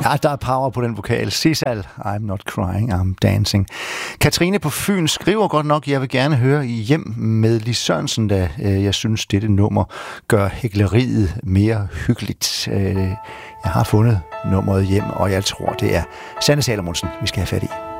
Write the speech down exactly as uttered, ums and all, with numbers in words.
Ja, der er power på den vokal. Sissal, I'm not crying, I'm dancing. Katrine på Fyn skriver godt nok, jeg vil gerne høre i Hjem med Lis Sørensen, da øh, jeg synes, dette nummer gør hækleriet mere hyggeligt. Øh, jeg har fundet nummeret Hjem, og jeg tror, det er Sanne Salomonsen, vi skal have fat i.